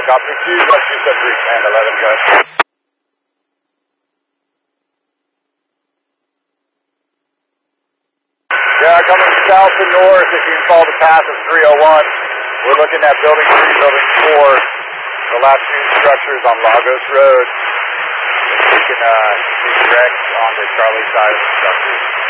helicopter 2, West 273, and 11, go ahead. Yeah, coming south and north, if you can follow the path of 301, we're looking at building 3, building 4, the last few structures on Lagos Road. You can be direct on the Charlie side of the structures.